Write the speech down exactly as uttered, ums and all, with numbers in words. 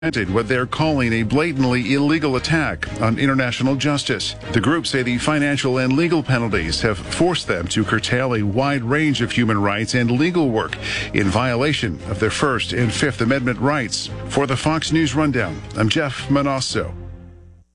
what they're calling a blatantly illegal attack on international justice. The group say the financial and legal penalties have forced them to curtail a wide range of human rights and legal work in violation of their First and Fifth Amendment rights. For the Fox News Rundown, I'm Jeff Manasso.